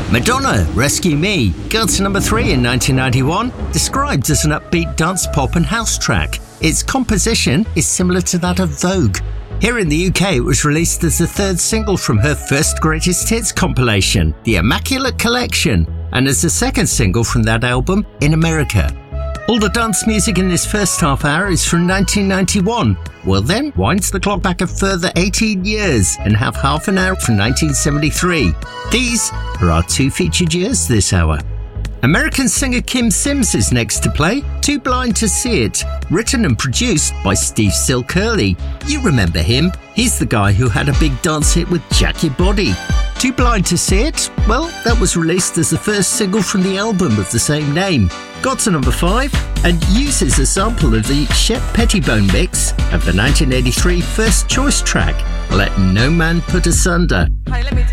Madonna, Rescue Me, got to number 3 in 1991, described as an upbeat dance pop and house track. Its composition is similar to that of Vogue. Here in the UK, it was released as the third single from her first greatest hits compilation, The Immaculate Collection, and as the second single from that album in America. All the dance music in this first half hour is from 1991. We'll then wind the clock back a further 18 years and have half an hour from 1973. These are our 2 featured years this hour. American singer Kim Sims is next to play, Too Blind to See It, written and produced by Steve Silk-Hurley. You remember him, he's the guy who had a big dance hit with Jack Your Body. Too Blind to See It? Well, that was released as the first single from the album of the same name. Got to number 5 and uses a sample of the Shep Pettibone mix of the 1983 First Choice track, Let No Man Put Us Under.